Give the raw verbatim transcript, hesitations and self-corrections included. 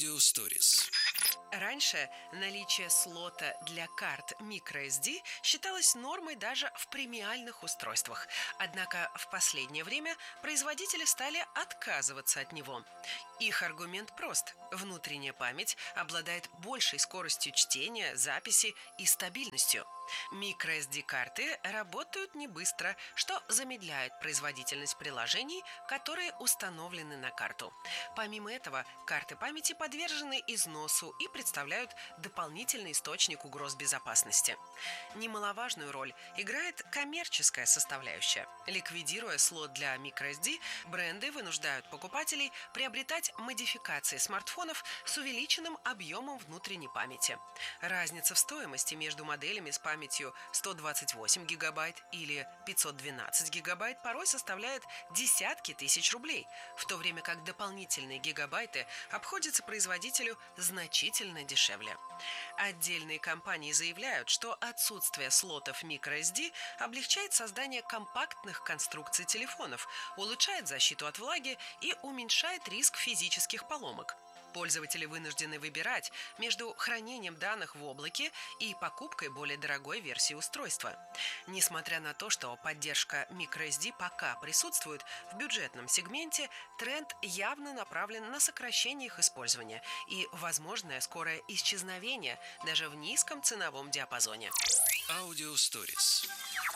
Audio Stories. Раньше наличие слота для карт microSD считалось нормой даже в премиальных устройствах. Однако в последнее время производители стали отказываться от него. Их аргумент прост. Внутренняя память обладает большей скоростью чтения, записи и стабильностью. microSD-карты работают не быстро, что замедляет производительность приложений, которые установлены на карту. Помимо этого, карты памяти подвержены износу и представляют дополнительный источник угроз безопасности. Немаловажную роль играет коммерческая составляющая. Ликвидируя слот для microSD, бренды вынуждают покупателей приобретать модификации смартфонов с увеличенным объемом внутренней памяти. Разница в стоимости между моделями с памятью сто двадцать восемь гигабайт или пятьсот двенадцать гигабайт порой составляет десятки тысяч рублей, в то время как дополнительные гигабайты обходятся производителю значительно дешевле. Отдельные компании заявляют, что отсутствие слотов microSD облегчает создание компактных конструкций телефонов, улучшает защиту от влаги и уменьшает риск физических поломок. Пользователи вынуждены выбирать между хранением данных в облаке и покупкой более дорогой версии устройства. Несмотря на то, что поддержка microSD пока присутствует в бюджетном сегменте, тренд явно направлен на сокращение их использования и возможное скорое исчезновение даже в низком ценовом диапазоне. Audio Stories.